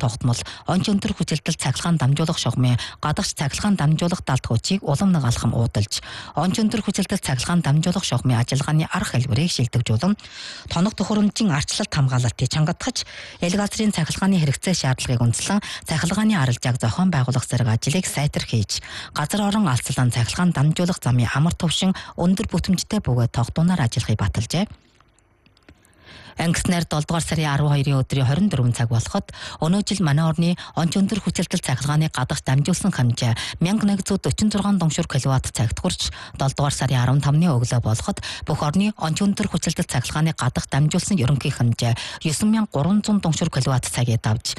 тогтмол онц өндөр хүчилтэл цахилгаан дамжуулах шугамын гадагш цахилгаан дамжуулах далд хүчийг улам нэг алхам уудалж онц өндөр хүчилтэл цахилгаан дамжуулах шугамын ажиллагааны арга хэлбэрийг шилжүүлэн тоног төхөөрөмжийн арчлалт хамгаалалтыг чангатгаж эл газрын цахилгааны хэрэгцээ шаардлагыг үндэслэн цахилгааны арилжааг зохион байгуулах зэрэг ажлыг сайтар хийж газар орон алцлан цахилгаан дамжуулах замын амар төвшин өндөр бүтэмжтэй бөгөөд тогтуунаар ажиллахыг баталжээ. Ангиснаар 7 дугаар сарын 12-ийн өдрийн 24 цаг болоход өнөө жил манай орны онц өндөр хүчилтэл цахилгааны гадагш дамжуулсан хэмжээ 1146 дунгшуур киловатт цагт хүрч 7 дугаар сарын 15-ны өглөө болоход бүх орны онц өндөр хүчилтэл цахилгааны гадагш дамжуулсан ерөнхий хэмжээ 9300 дунгшуур киловатт цагийг давж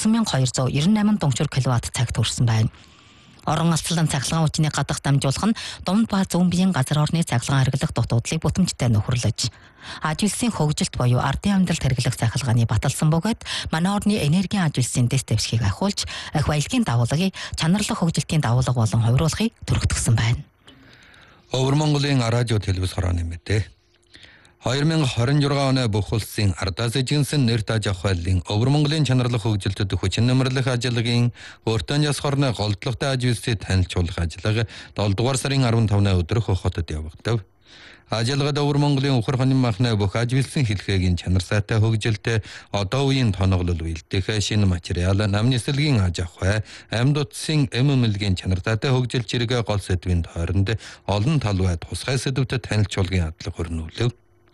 9298 дунгшуур киловатт цагт хүрсэн байна. Орон алслан цахилгаан хүчний гадагш дамжуулах нь дунд ба зүүн биеийн газар орны цахилгаан хэрэглэх дутуудлыг бүтэмжтэй нөхөрлөж аж үйлсийн хөгжилт буюу ардын амьдралд хэрэглэх цахилгааны баталсан бөгөөд манай орны энергийн аж үйлсийн дэс дэвшгийг ахиулж их баялагын дагуулгыг чанарлах хөгжилтийн дагуулга болон хувируулахыг түргэтгсэн байна. Өвөр Монголын радио телевиз хорооны мэдээ. 2026 оны бүх улсын ардаас эжигнсэн нэр тааж авах байлын Өвөр Монголын чанарлах хөгжилтөд хүчин нэмэрлэх ажиллагийн өөртөө ясхорны голдлогтой аж үйлсийг танилцуулах ажиллагаа 7 дугаар сарын 15-ны өдөр Хохотод явагдав. Ажиллагад Өвөр Монголын ухар хонин махны бүх аж үйлсийн хэлхээгийн чанар сайтай хөгжилтэй одоо үеийн тоноглол үйлдэх шинэ материал намны эсэлгийн аж ахуй амьд утсын эмэмлэгийн чанар сайтай хөгжил чиргээ гол сэдвийн тойронд олон талбай тусгай сэдвүүдэд танилцуулгын адлага хөрнүүлв.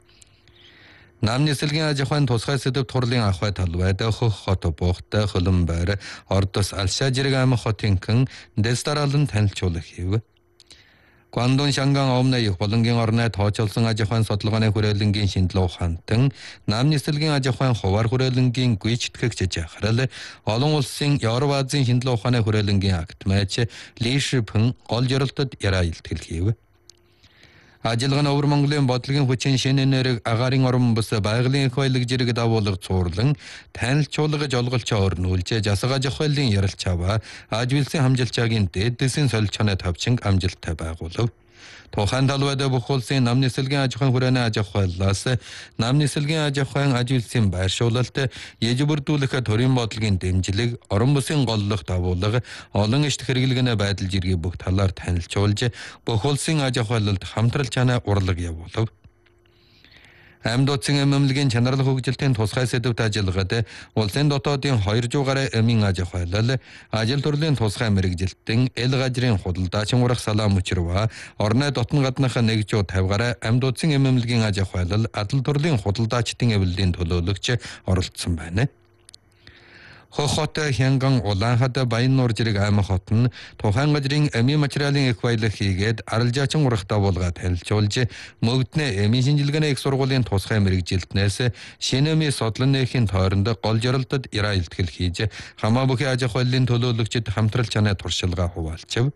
Намны эсэлгийн аж ахуйн тусгай сэдв турлын ахуй талбайд Хохот буухтай Хөлөнбайр Ордос Алшаа жирэг аймаг хотынхан дэстаралан танилцуулах хийв. Гуандун Шанган Омна их болонгийн орны тоочолсон аж ахуйн судалгааны хүрээлэнгийн шинжилгээ ухаантан намны эсэлгийн аж ахуйн хуваар хүрээлэнгийн гүйцэтгэгч жахрал олон улсын Европ Азийн шинжилгээ ухааны хүрээлэнгийн акт майч Лишипэн гол жоролтод яраа илтгэл хийв. Ажиллагаа нь Өвөр Монголын бодлогын хүчин шинэ энерги агаарын орон бус байгалийн их баялаг жирэг давуулга цуурлан танилцуулгаж олголч өрнүүлж жасаг аж ахуйлын ярилч аваа аж үйлсийн хамжилчаагийн дэдсэн солилцооны тавчинг амжилттай байгуулав. Тухайн талбайд бүх улсын намны эсэлгийн аж ахуйн хүрээний аж ахуйлаас намны эсэлгийн аж ахуйн аж үйлсийн байршуулалт яжбэрдүүлэх төрийн бодлогын дэмжлэг орон бүсийн голлох давуулга олон ишт хэрэглэгнэ байдал жиргээ бүх талаар танилцуулж бүх улсын аж ахуйлалд хамтрал чанаа урлаг явуулав. Амьд утсын эмэмлэгийн чанарлах хөгжилтийн тусгай сэдвт ажиллагаад улсын дотоодын 200 гаруй эмийн аж ахуйлал ажил төрлийн тусгай мэрэгжилтэн эл газрын худалдаачин урах салаа мөчрва орны дотн гаднах 150 гаруй амьд утсын эмэмлэгийн аж ахуйлал адал төрлийн худалдаачдын эвлэлийн төлөөлөгч оролцсон байна. Хохот Хянган Улаанхад Баяннуур жирэг аймаг хот нь тухайн газрын эмийн материалын их баялаг хийгээд арилжаачин урах давуулга танилцуулж мөгднэ эмийн шинжилгээний их сургуулийн тусгай мэрэгжилтнээс шинэ эмийн содлон нээхийн тойронд гол жоролтод яраа илтгэл хийж хамаа бүхий аж ахуйлын төлөөлөгчд хамтрал чанаа туршилгаа хуваалцав.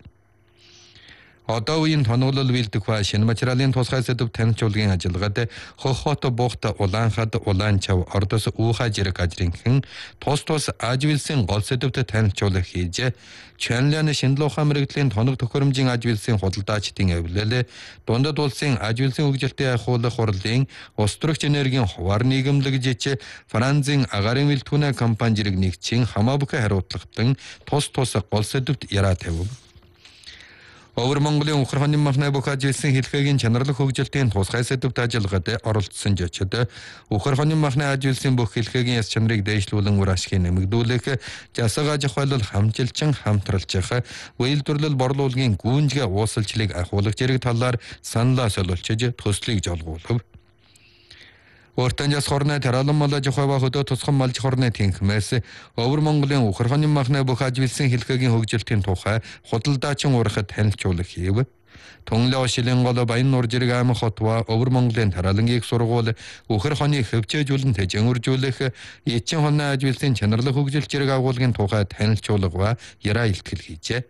Одоо үеийн тоноглол бэлдэх ба шинэ материалын тусгай сэдв танилцуулгын ажиллагаад Хохот буухт Улаанхад Улаанчав Ордос Уухай жирэг газрынхан тус аж үйлсийн гол сэдвт танилцуулах хийж Чанланы шинжилгээ ухаан мэрэгжлийн тоног төхөөрөмжийн аж үйлсийн худалдаачдын эвлэл дундад улсын аж үйлсийн хөгжилтийг ахиулах хурлын устрагч энергийн хуваар нийгэмлэгжиж Францын агаарын бэлтгүүнэ компани жирэг нэгчийн хамаа бүхий хариуцлагатан тус гол сэдвт яраа тавив. Өвөр Монголын ухар хонин махны бүх аж үйлсийн хэлхээгийн чанарлах хөгжилтийн тусгай сэдвт ажиллагаад оролцсон жочид ухар хонин махны аж үйлсийн бүх хэлхээгийн яс чанарыг дээшлүүлэн үр ашгийг нэмэгдүүлэх жасаг аж ахуйлал хамжилчин хамтралжих үйлдвэрлэл борлуулалтын гүнзгий уусалчлыг ахиулах зэрэг талаар саналаа солиулчиж төслийг жолгуулв. Өөртөө ясхорны таралан малаж хойва хөдөө тусган малж хорны тэнхмээс Өвөр Монголын ухар хонин махны бүх аж үйлсийн хэлхээгийн хөгжилтийн тухай худалдаачин урахад танилцуулах хийв. Тунлаа шилэн гол Баяннуур жирэг аймаг хотва Өвөр Монголын таралангийн сургууль ухар хоныг хөвчөөжүүлэн тэжэнгүржүүлэх эцэн хонны аж үйлсийн чанарлах хөгжилт жирэг агуулгын тухай танилцуулга яраа илтгэл хийжээ.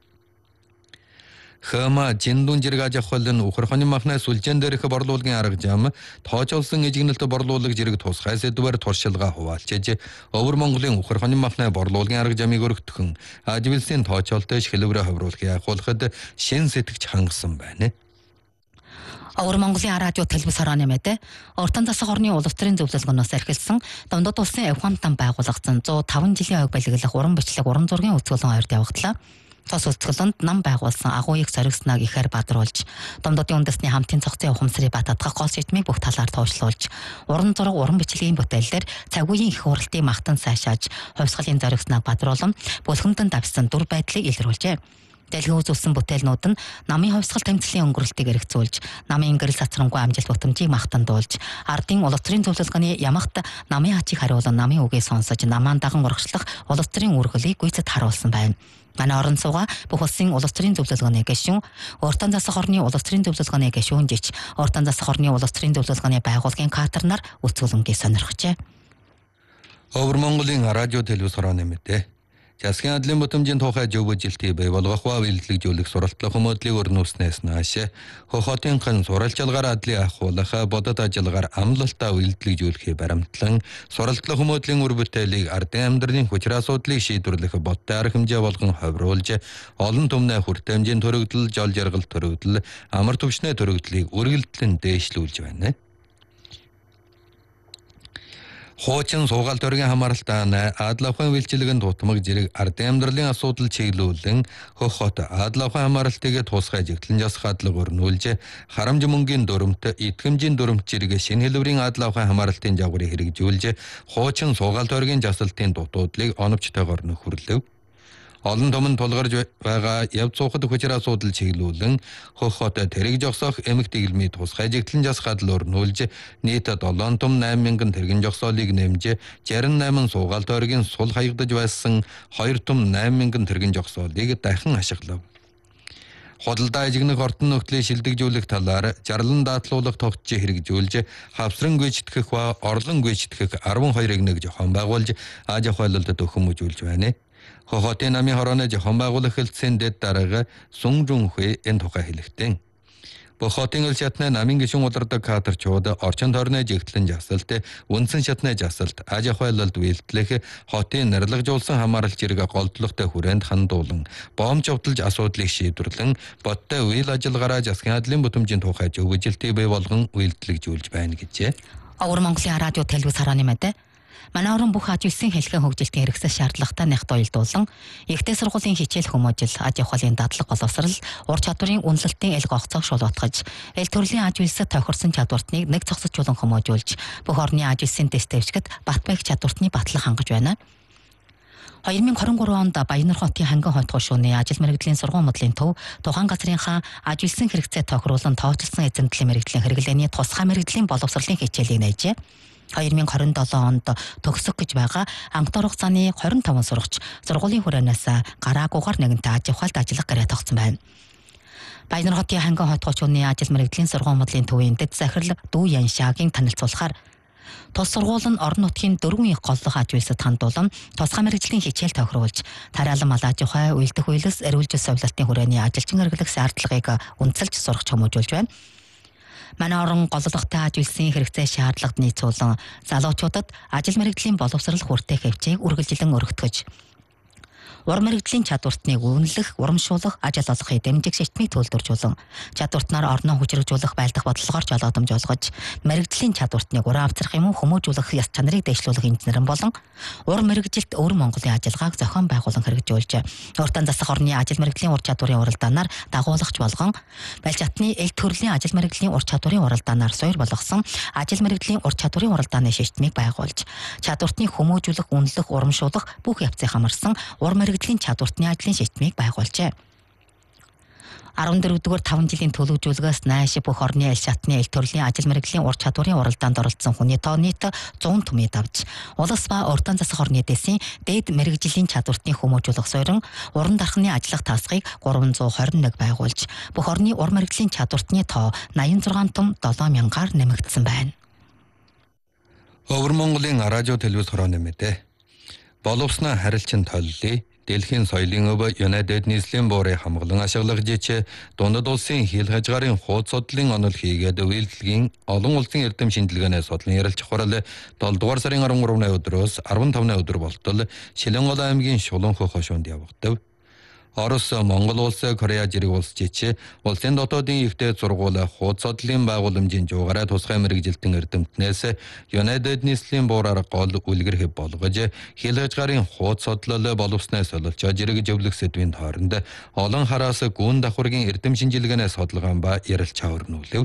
Хама Жиндун жирэг аж ахуйлын ухар хонин махны сүлжээн дээрх борлуулалтын арга зам тоочолсон эжигнэлт борлуулалт жирэг тусгай сэдвээр туршилгаа хуваалцаж Өвөр Монголын ухар хонин махны борлуулалтын арга замыг өргөтгөн аж үйлсийн тоочолтож хэлбэрээ хавруулахыг ахиулахад шин сэтгэж хангасан байна. Өвөр Монголын радио телевиз хорооны мэдээ Уртан засаг орны улс төрийн зөвлөлгөнөөс эрхэлсэн Домдод улсын Авхамтан байгуулагдсан 105 жилийн ог балиглах уран бичлэг уран зургийн үзүүлэн ойрд явагдлаа. Цус үзүүлэлтэнд нам байгуулсан агуу их зоригсныг ихээр бадруулж, Домдодын үндэсний хамтын цогцын ухамсарыг бататгах гол сэдвийг бүх талаар тооцоолуулж, уран зураг уран бичлэгийн бүтээлээр цаг үеийн их хурлтыг магтан сайшааж, хувьсгалын зоригсныг бадруулан, бүлхэндэн давсан дүр байдлыг илрүүлжээ. Дэлхийн үзүүлсэн бүтээлнүүд нь намын хувьсгал тэмцлийн өнгөрөлтийг эргцүүлж, намын гэрэл сацрангуй амжилт бүтэмжийг магтандуулж, ардын улс төрийн зөвлөлгөөний ямагт намын ачийг хариулан намын үгийг сонсож, намаан даган урагшлах улс төрийн үргэлгийг гүйцэд харуулсан байна. Манай орон суугаа бүх улсын улс төрийн зөвлөлгөөний гишүүн, Уртан засаг орны улс төрийн зөвлөлгөөний гишүүн жиж, Уртан засаг орны улс төрийн зөвлөлгөөний байгууллагын кадрнаар үзүүлэнгээ сонирхжээ. Өвөр Монголын радио телевиз хорооны мэдээ. Засгийн адлын бүтэмжийн тухай зөвөжилтий бай болгохва бэлтгэжүүлэх суралтлах хүмүүдлийг өрнүүлснээс нааш хохотын хан суралцалгаар адлын ахуулах бодод ажиллагаар амлалтаа бэлтгэжүүлэхээ баримтлан суралтлах хүмүүдлийн үр бүтээлийг ардын амьдралын хүчир асуудлыг шийдвэрлэх бодтой арга хэмжээ болгон ховруулж олон түмнээ хүртээмжийн төрөгдөл, жол жаргал төрөгдөл, амар төвшний төрөгдлийг үргэлжлэн дээшлүүлж байна. Хуучин суугаалт өргөн хамааралтаа Адлавхан үйлчилгэн тутмаг зэрэг ардын амьдралын асуудал чиглүүлэн хохот Адлавхан хамааралтыг тусгай жигтлэн жас хадлага өрнүүлж харамж мөнгөний дүрмт итгэмжийн дүрмт зэрэг шинэ хэлбэрийн Адлавхан хамааралтын жагварыг хэрэгжүүлж хуучин суугаалт өргөн жасалтын дутуудлыг оновчтойгоор нөхөрлөв. Олон түмэн тулгарж байгаа яв цуухад хүчир асуудал чиглүүлэн хохот тэрэг жогсоох эмэг дэглэмий тусгай жигтлэн жас хадал өрнүүлж нийт 7 том 8000 тэрэгэн жогсоолыг нэмж 68 суугаалт ойргийн сул хаягдаж байсан 2 том 8000 тэрэгэн жогсоолыг дахин ашиглав. Худалдаа ажигнах ортон нөхцөлийг шилдэгжүүлэх талаар жарлан даатлуулах тогтцоо хэрэгжүүлж хавсран гүйцэтгэх ба орлон гүйцэтгэх 12-ыг нэг жохон байгуулж аж ахуйлалд өгөхөмжүүлж байна. Хохотын намын хорооны жохон байгуулах хэлтсийн дэд дарга Сүн Жунхэ энэ тухай хэлэхдээ Бохотын ил шатны намын гишүүн улирдаг кадрчууд орчин тойрны жигтлэн жасалт, үндсэн шатны жасалт, аж ахуйлалд үйлдэлх хотын нарлагжуулсан хамаарал зэрэг голдлогтой хүрээнд хандуулан, боомж увдалж асуудлыг шийдвэрлэн, бодтой үйл ажиллагаараа засгийн адлын бүтэмжийн тухай зөвөжилтийг бий болгон үйлдэлжүүлж байна гэжээ. Өвөр Монголын радио телевиз хорооны мэдээ манай орон бүх аж үйлсийн хэлхэн хөгжилтийн хэрэгсэл шаардлагатай нягт уялдуулан, ихтэй сургуулийн хичээл хүмүүжил, аж ахуйлын дадлаг боловсрал, ур чадварын үнэлэлтийн элг огцоог шулуутгаж, эл төрлийн аж үйлсэд тохирсон чадвартныг нэг цогцолжуулан хүмүүжүүлж, бүх орны аж үйлсийн тест дэвшгэд бат бэх чадвартны батлах хангаж байна. 2023 онд Баянар хотын ханган хойтгоо шөнийн ажил мэргэжлийн сургууль модлын төв тухайн газрынхаа аж үйлсийн хэрэгцээ тохируулан тооцолсон эзэмдлийн мэргэжлийн хэрэглээний тусгай мэргэжлийн боловсролын хичээлийг нээжээ. 2027 онд төгсөх гэж байгаа анхны хугацааны 25 сурагч сургуулийн хураанаас гараагүйгээр нэгэнтээ аж ахуйлд ажиллах гэрээ тогтсон байна. Баянар хотын ханган хойтгоо шөнийн ажил мэргэжлийн сургууль модлын төвийн дэд захирал Дүү Яншаагийн танилцуулахаар тус сургууль нь орон нутгийн 4 их голлох аж үйлсэд хандуулан тусгай мэргэжлийн хичээл тохируулж, тариалан мал аж ахуй, үйлдэх үйлс, эрүүл зүй совилтын хүрээний ажилчин эрхлэх шаардлагыг үнэлж сурах хүмүүжүүлж байна. Манай орон голлогтой аж үйлсийн хэрэгцээ шаардлагад нийцүүлэн залуучуудад ажил мэргэжлийн боловсрал хүртээх хэмжээг үргэлжлэн өргөтгөж, уран мэргэжлийн чадвартныг үнэлэх, урамшуулах, ажил олгохын дэмжих шийтмийг төлөвлөжүүлэн, чадвартнаар орноо хүчрхжүүлэх байлдах бодлогоор жолоодомж олгож, мэргэжлийн чадвартныг уран авчрах юм уу хүмүүжүүлэх яс чанарыг дэвшлүүлэх инженерэн болон уран мэргэжилт Өвөр Монголын ажиллагааг зохион байгуулан хэрэгжүүлж, Уртан засаг орны ажил мэргэжлийн ур чадварын уралдаанаар дагуулагч болгон, Балж хатны эл төрлийн ажил мэргэжлийн ур чадварын уралдаанаар суур болгосон ажил мэргэжлийн ур чадварын уралдааны шийтмийг байгуулж, чадвартныг хүмүүжүүлэх, үнэлэх, урамшуулах бүх явцыг хамарсан уран мэргэжлийн чадвартны ажлын шийтмийг байгуулжээ. 14-р 5 жилийн төлөвлөгөөс нааш бүх орны эл шатны эл төрлийн ажил мэргэжлийн ур чадварын уралдаанд оролцсон хүний тоо нийт 100 түмэд авч, улс ба Уртан засаг орны дэсийн дээд мэргэжлийн чадвартны хүмүүжүүлэх суурин уран дархны ажиллах таасхыг 321 байгуулж, бүх орны ур мэргэжлийн чадвартны тоо 86 том 7000-аар нэмэгдсэн байна. Өвөр Монголын радио телевиз хорооны мэдээ. Боловсноо харилцан толлоо Дэлхийн соёлын өв United нийслэлийн буурыг хамгаалан ашиглах жич дундад улсын хил хажгаарын хуудас судлалын онол хийгээд үйлдэлгийн олон улсын эрдэм шинжилгээнээс судлан ярилж хурал 7 дугаар сарын 13-ны өдрөөс 15-ны өдөр болтол Шилэнгол аймгийн Шулуун хошуунд явагдав. Орос, Монгол улс, Корея зэрэг улс жижиг улсын дотоодын ихтэй зургуул хуудас судлалын байгууламжийн жуугаараа тусгай мэрэгжилтэн эрдэмтнээс United Nations буураар гол үлгэр хэв болгож хилгэж гарын хуудас судлал боловснаас олж зэрэг зөвлөх сэдвийн хооронд олон хараас гүн давхаргийн эрдэм шинжилгээнээс судалгаан ба ярилцж хаврнуулв.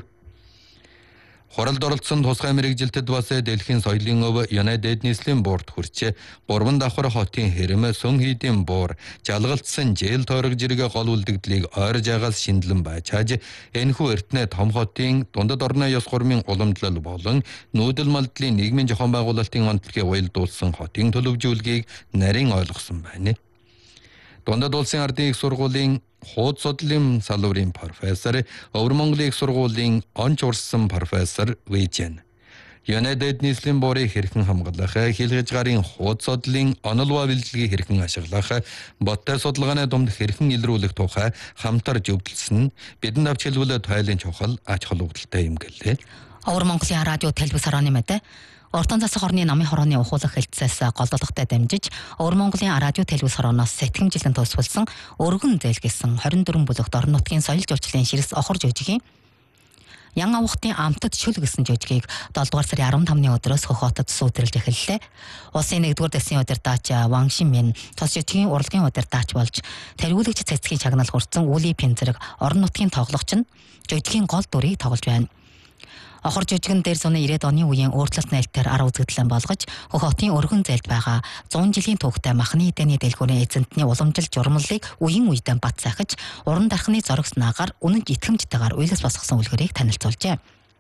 Хуралд оролцсон тусгай мэрэгжилтэд бас Дэлхийн соёлын өв United Nations боорд хүрч 3 давхар хотын хэрэм сүм хийдийн буур жалгалтсан жээл тойрог зэрэг гол үлдэгдлийг ойрж агаас шиндлэн байчааж энэхүү эртнээ том хотын дундад орны ёс гурмын уламжлал болон нүүдэл малдлын нийгмийн зохион байгуулалтын онцлогийг уялдуулсан хотын төлөвжүүлгийг нарийн ойлгосон байна. Дундад улсын ардын их сургуулийн хуудас судлалын салбарын профессор, Өвөр Монголын их сургуулийн онч урссан профессор Вэжэн. United Nations буурыг хэрхэн хамгаалах, хилгэж гарын хуудас судлалын онолвоо бэлтгэлийг хэрхэн ашиглах, боттой судалгааны дунд хэрхэн илрүүлэх тухай хамтар зөвлөсөн нь бидэнд авч хэлбэл тойлын чухал ач холбогдолтой юм гэлээ. Өвөр Монголын радио телевиз хорооны мэдээ Ортон засаг орны намын хорооны ухуулах хэлтсээс голдуулгатай дамжиж Өвөр Монголын радио телевиз хорооноос сэтгэмжилэн төвсгөлсөн өргөн зээл гэсэн 24 бүлэгт орон нутгийн соёл жуулчлалын ширс охор жижигийн Ян авахтын амтад шүл гэсэн жижигийг 7 дугаар сарын 15-ны өдрөөс Хохотод сүйтрэлж эхэллээ. Улсын 1-р дэсийн удирдаач Ван Шинмэн тус жижигийн урлагийн удирдаач болж тэргүүлэгч цэцгийн чагнал хүртсэн Үли Пин зэрэг орон нутгийн тоглогч нь жижигийн гол дүрийг тоглож байна. Охор жижигэн дээр зуны 90-ад оны үеийн өөрчлөлт нээлтээр арга үзэгдлэн болгож Хохотын өргөн зээлд байгаа 100 жилийн түүхтэй махны эдэний дэлгүүрийн эзэнтний уламжил журмлалыг үеийн үедээ бат сайхаж уран дархны зоригснаагаар үнэн итгэмжтэйгээр уйлас босгосон үлгэрийг танилцуулжээ.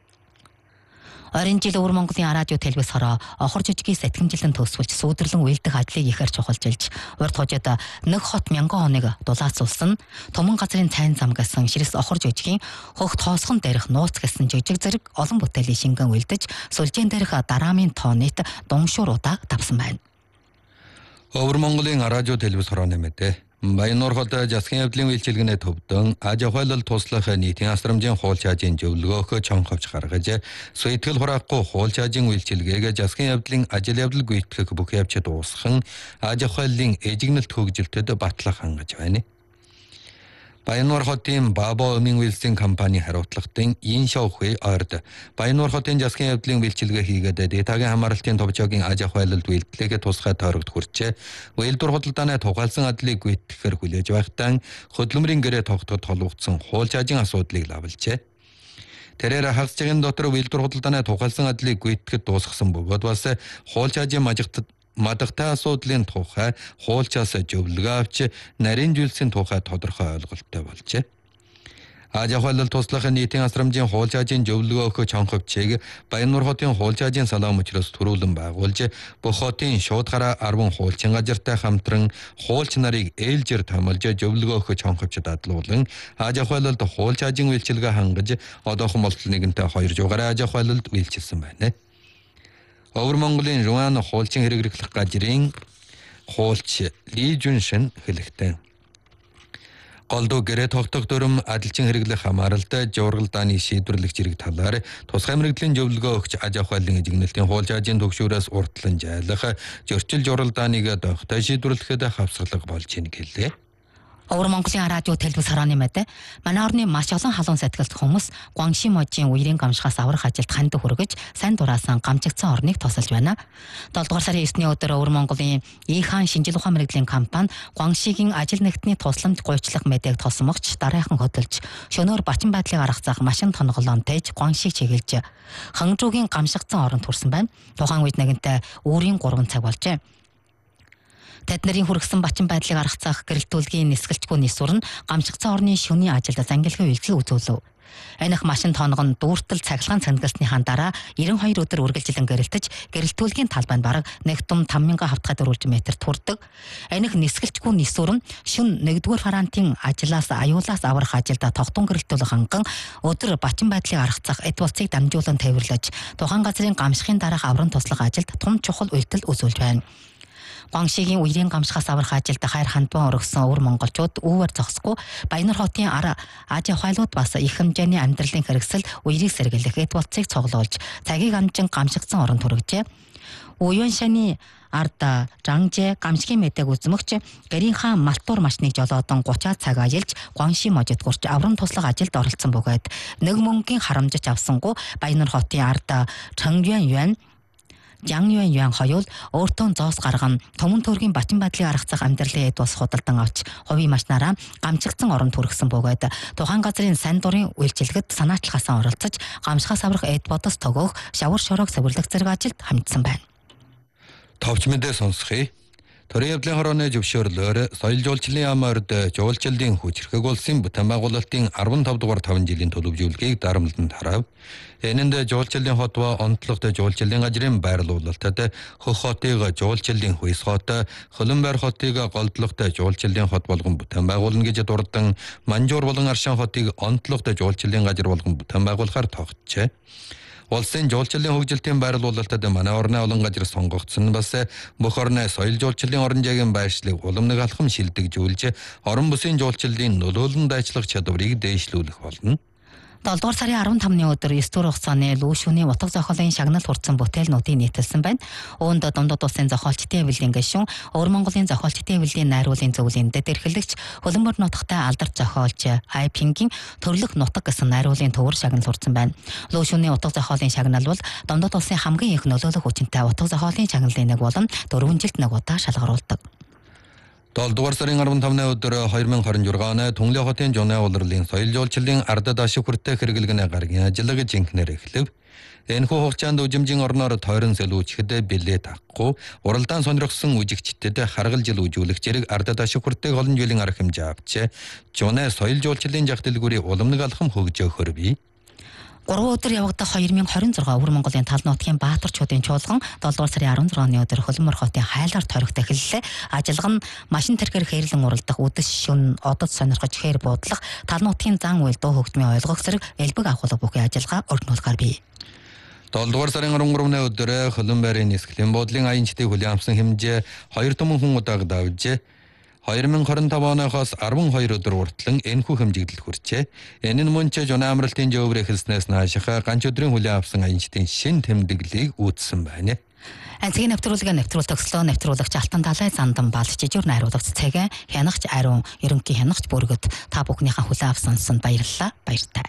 Орон жил Өвөр Монголын радио телевиз хороо охор жижигийн сэтгэмжилэн төвсгөлж сүйдэрлэн уйлдах ажлыг ихээр чухалчилж урд хожид нэг хот 1000 хоног дулаацуулсан Томон газрын цайн зам гэсэн ширс охор жижигийн хөгт хоосхон дээрх нууц гэсэн жижиг зэрэг олон бүтээлийн шингэн уйлдаж сүлжээн дээрх дараамын тоонит дуншууруудаа тавсан байна. Өвөр Монголын радио телевиз хорооны мэдээ Баяннуур хот засгийн явдлын үйлчилгээнээ төвдөн аж ахуйлал туслах нийтийн асрамжийн хууль чаажийн зөвлөгөөх чонховч гаргаж сөйтгэл хураахгүй хууль чаажийн үйлчилгээг засгийн явдлын ажил явдал гүйтгэх бүх явцад дуусган аж ахуйлын эжигнэлт хөгжилтөд батлах хангаж байна. Баяннуур хотын Баабо Өмийн үйлсийн компани хариуцлагатан Ин Шаохуй орд Баяннуур хотын засгийн явдлын үйлчилгээ хийгээд дээтагийн хамгаалалтын товчоогийн аж ахуйлалд үйлдэлээ тусгай тойрогт хүрчээ. Уялдвар худалдааны тухайлсан адлыг гүйтгэхээр хүлээж байхдаа хөдөлмөрийн гэрээ тогтоход холбогдсон хууль чаажийн асуудлыг лавлжээ. Тэрээр хагас цагийн дотор уялдвар худалдааны тухайлсан адлыг гүйтгэхэд дуусгасан бөгөөд бас хууль чаажийн мадагтай асуудлын тухай хуулчаас зөвлөгөө авч нарийн зүйлсийн тухай тодорхой ойлголттой болжээ. Аж ахуйлал туслах нийтийн асрамжийн хууль чаажийн зөвлөгөө өгөх чонховчийг Баяннуур хотын хууль чаажийн салаам мөчрөөс төрүүлэн байгуулж бүх хотын шууд гараа 10 хуульчин газартай хамтран хуулч нарыг ээлжир томилж зөвлөгөө өгөх чонховчд адлуулан аж ахуйлалд хууль чаажийн үйлчилгээ хангаж одоохон болтол нэгэнтэй 2 жугаараа аж ахуйлалд үйлчилсэн байна. Өвөр Монголын Руан хуучин хэрэглэх газрын хуульч Ли Жүншин хэлэхдээ голдуу гэрээ тогтох дүрм адилчин хэрэглэх хамааралтай жургалдааны шийдвэрлэх зэрэг талаар тусгай мэрэгдлийн зөвлөгөө өгч аж ахуйлын эзэгнэлтийн хууль чаажийн төгшүүрээс уртлан жайлах зөрчил жургалдааныг дохтой шийдвэрлэхэд хавсгалах болж ийн гэлээ. Өвөр Монголын радио телевиз хорооны мэдээ манай орны маш олон халуун сэтгэлт хүмүүс Гуанши можийн үерийн гамшихаас аврах ажилд ханд хүргэж сайн дураасан гамжигдсан орныг тусалж байна. 7 дугаар сарын 9-ний өдөр Өвөр Монголын Ихан шинжил ухаан мэрэгжлийн компани Гуаншигийн ажил нэгтний тусламж гуйчлах мэдээг тосмогч дараахан хөдөлж шөнөөр бачин байдлыг аргацаах машин тонголоон тээж Гуаншиг чиглэж хангажуугийн гамшигдсан оронд хүрсэн байна. Тухайн үед нэгэнтээ үүрийн 3 цаг болжээ. Тэд нарын хүргэсэн бачин байдлыг аргацаах гэрэлтүүлгийн нисгэлтгүй нисвэр нь гамшигдсан орны шөнийн ажилд зангилгын үйлдэл үзүүлв. Энэх машин тоонго нь дүүртэл цахилгаан цангилсныхаа дараа 92 өдөр үргэлжилэн гэрэлтэж гэрэлтүүлгийн талбайд бараг 1.5,000 хавтгай дөрвөлж метр турдаг. Энэх нисгэлтгүй нисвэр нь шөнө 1-р фарантын ажлаас аюулаас аврах ажилд тогтун гэрэлтүүлэх ханган өдөр бачин байдлыг аргацаах эд болцыг дамжуулан тээвэрлэж тухайн газрын гамшихын дараах аврам туслах ажилд том чухал үйлдэл үзүүлж байна. Гуаншигийн үерийн гамшихаас аврах ажилд хайр хандван өргөсөн өвөр монголчууд үүвэр зогсохгүй Баяннуур хотын аж ахуйлууд бас их хэмжээний амьдралын хэрэгсэл үерийг сэргийлэх эд болцыг цуглуулж цагийг амжин гамшигдсан оронд хүргэжээ. Уяншаны ард Жанжэ гамшигын мэдээг үзмөгч гэрийнхаа малтуур машиныг жолоодон 30 цаг аялж Гуанши можид гурч аврам туслах ажилд оролцсон бөгөөд нэг мөнгөний харамжч авсангүй Баянар хотын ард Чангюан Жангюан хоёул өөртөө зоос гарган Төмөн төргийн Батин байдлыг аргацах амьдралын эд бас худалдан авч хувийн машинаараа гамчигдсан оронд хүргэсэн бөгөөд тухайн газрын сайн дурын үйлчилгэд санаачлахаасаа оролцож гамшихаас аврах эд бодос тогоох шавар шороог цэвэрлэх зэрэг ажилд хамтсан байна. Товч мэдээ сонсхий. Төрийн явдлын хорооны зөвшөөрлөөр соёл жуулчлалын яам орд жуулчлалын хүчрхэг улсын бүтээн байгуулалтын 15 дугаар 5 жилийн төлөвлөгөөгийг дарамтланд харав. Энэнд жуулчлалын хот ба онцлогтой жуулчлалын газрын байрлуулалтад Хөх хотыг жуулчлалын хүйс хот, Хөлөнбайр хотыг голдлогтой жуулчлалын хот болгон бүтээн байгуулна гэж дурдан Манжуур болон Аршан хотыг онцлогтой жуулчлалын газар болгон бүтээн байгуулахаар тогтжээ. Улсын жуулчлалын хөгжилтийн байрлуулалтад манай орны олон газар сонгогдсон бас бүх орны соёл жуулчлалын орон зайгийн байршлыг уламныг алхам шилдэгжүүлж орон бүсийн жуулчлалын нөлөөлөн дайчлах чадварыг дээшлүүлэх болно. 7 дугаар сарын 15-ны өдөр 9 дугаар хугацааны Лүүшүүний утга зохиолын шагнал хурцсан бүтээлнүүдийг нийтэлсэн байна. Үүнд Дундад улсын зохиолчдын хэвлэлийн гишүүн, Өвөр Монголын зохиолчдын хэвлэлийн найруулын зөвлөлийн дэдэрхэлэгч, Хөлбөмбөр нутагтай алдарт зохиолч Айпингийн төрлөх нутаг гэсэн найруулын төвөр шагнал хурцсан байна. Лүүшүүний утга зохиолын шагнал бол Дундад улсын хамгийн их нөлөөлөх хүчинтэй утга зохиолын шагналын нэг болон 4 жилд нэг удаа шалгаруулдаг. 7 дугаар сарын 15-ны өдөр 2026 оны Түнлээ хотын Жонэ улирлын соёл жуулчлалын ардад ашиг хүртэх хэрэглэгний гаргийн ажиллагаа жинхнээр эхлэв. Энэхүү хугацаанд үжимжийн орноор тойрон сэлүүчгэд билет авахгүй, уралдаан сонирхсон үжигчдэд харгал жил үжүүлэх зэрэг ардад ашиг хүртэх олон жилийн арга хэмжээ авчээ. Жонэ соёл жуулчлалын жах дэлгүүрийн уламныг алхам хөгжөөхөр бий. 3 өдөр явагдах 2026 Өвөр Монголын тал нутгийн баатарчуудын чуулган 7 дугаар сарын 16-ны өдөр Хөлбөмбөр хотын хайлаар тойрогт эхэллээ. Ажиллага нь машин тэргээр хээрлэн уралдах, үдэс шүн, одод сонирхож хээр буудлах, тал нутгийн зан үйл дуу хөгжмийн ойлгох зэрэг элбэг агуулга бүхий ажиллагаа өрнүүлэхээр бий. 7 дугаар сарын 13-ны өдөр Хөлбөмбөрийн нисгэлийн буудлын аянчдыг хүлээн авсан хэмжээ 2 түмэн хүн удааг давжээ. 2025 оноос 12 өдөр уртлан энэхүү хэмжигдэл хүрчээ. Энэ нь мөн ч Жонэ амралтын жөвөр эхэлснээс нааших ганц өдрийн хүлээн авсан аянчдын шин тэмдэглэлийг үүссэн байна. Анцгийн нэвтрүүлгээ нэвтрүүл төгслөө нэвтрүүлэгч Алтан Далай Зандан Балч жижиг найруулагч Цэгэ хянагч Ариун ерөнхий хянагч Бүргэд та бүхнийхээ хүлээн авсан санд баярлалаа. Баяртай.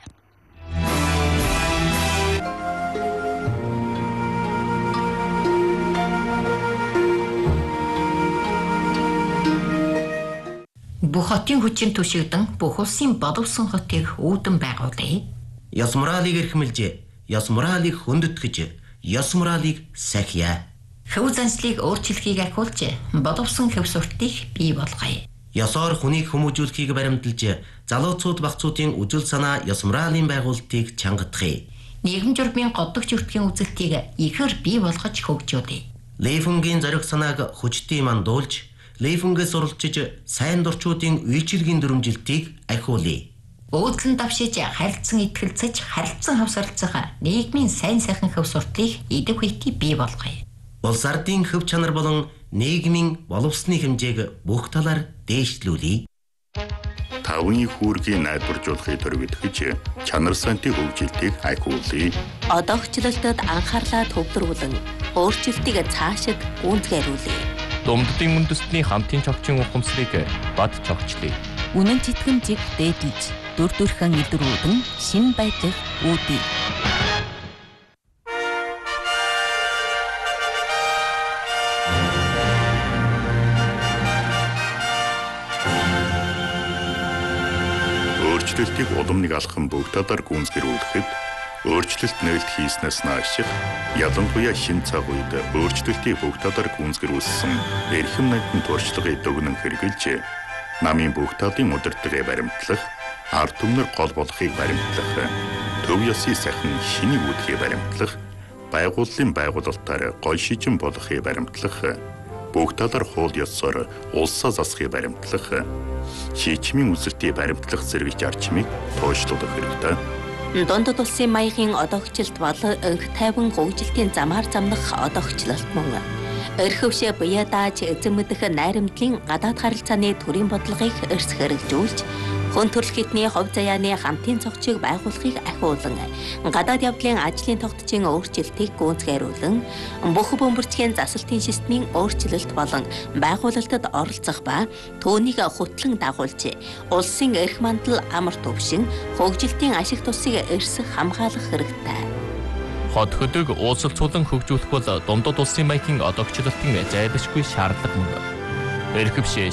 Бүх хотын хүчин түшигдэн бүх улсын боловсон хотыг үүдэн байгуулъя. Ёс моралыг эрхэмлж, ёс моралыг хөндөтгэж, ёс моралыг сахиа. Хөв заншлыг өөрчлөхийг ахиулж, боловсон хөв суртыг бий болгоё. Ёсоор хүнийг хүмүүжүүлэхийг баримталж, залууцууд багцуудын үжил санаа ёс моралын байгуулалтыг чангадахыг. Нийгэм журмын годдогч өртгийн үзэлтийг ихэр бий болгож хөгжүүлье. Лейфунгийн зориг санааг хүчтэй мандуулж, Лейфунгээс суралцж сайн дурчуудын үйлчилгээний дүрмжилтийг ахиулъя. Өөдлөн давшиж харилцан итгэлцэж харилцан хавсарлцах нийгмийн сайн сайхан хөв суртыг идэв хийхийг бий болгоё. Улс ардын хөв чанар болон нийгмийн боловсны хэмжээг бүх талаар дээшлүүлье. Тавны хүүргийн найдваржуулахыг төрөвдөж чанар сантын хөгжилтийг ахиулъя. Одоогчлолтод анхаарлаа төвлөрүүлэн өөрчлөлтийг цаашид гүйцэтгэрлүүлье. Думддын үндэстний хамтын цогцын ухамсарыг бад цогчлъя. Үнэн тэтгэмжийг дээдлж, дүр төрхөн илрүүлэн шин байдлыг үүдье. Өөрчлөлтийг уламныг алхам бүгд талаар гүйцэтгүүлэхэд өөрчлөлт нээлт хийснээс нааших ялангуяа шин цаг үед өөрчлөлтийг бүгд талаар гүйцэтгүүлсэн эрхэм найдын туршлагыг дүгнэн хэрэгжилж намын бүгд талын удирдлагыг баримтлах, ард түмнэр гол болохыг баримтлах, төв ёсны сайхан шинийг үүдхийг баримтлах, байгууллын байгуулалтаар гол шижин болохыг баримтлах, бүгд талаар хууль ёсоор улсаа засахыг баримтлах, шийдвэрийн үзэлтийг баримтлах зэрэг зарчмыг тооцоолох хэрэгтэй. Дундад улсын маягийн одоогчлолт бол өнх тайван хөгжилтийн замаар замнах одоогчлолт мөн Эрхөвшөө буяа дааж эзэн мэдэх найрамдлын гадаад харилцааны төрийн бодлогыг эрс хэрэгжүүлж, хүн төрөлх хэдний хувь заяаны хамтын цогцыг байгуулахыг ахиулан, гадаад явдлын ажлын тогтцын өөрчлөлтийг гүйцэтгүүлэн, бүх бөмбөрчгийн засалтын системийн өөрчлөлт болон байгуулалтад оролцох ба түүнийг хөтлөн дагуулж, улсын эрх мандал амар төвшин, хөгжилтийн ашиг тусыг эрс хамгаалах хэрэгтэй. Хот хөдөг уулзалцуулан хөгжүүлэх бол дундад улсын банкын одоогчлолтын зайлшгүй шаардлага мөн. Эрхөвшөө